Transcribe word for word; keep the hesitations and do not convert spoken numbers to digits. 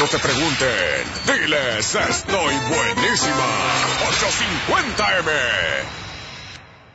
Cuando te pregunten, diles, estoy buenísima. ocho cincuenta eme.